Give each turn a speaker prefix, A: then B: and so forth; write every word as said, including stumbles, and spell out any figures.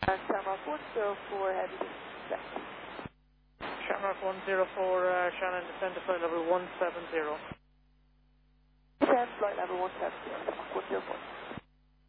A: Shamrock one zero four, heavy descent.
B: Shamrock one zero four, uh, Shannon, descend to flight level one seven zero.
A: Descend, flight level one seven zero, Shamrock one zero four.